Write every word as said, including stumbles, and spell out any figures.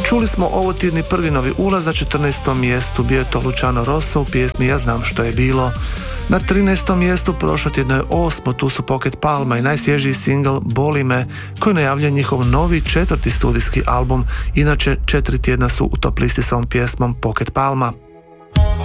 Čuli smo ovo tjedni prvi novi ulaz na četrnaestom mjestu, bio je to Luciano Rosso u pjesmi Ja znam što je bilo. Na trinaestom mjestu prošlo tjedno je osmo, tu su Pocket Palma i najsvježiji singl Boli me, koji najavlja njihov novi četvrti studijski album. Inače, četiri tjedna su u top listi s ovom pjesmom Pocket Palma.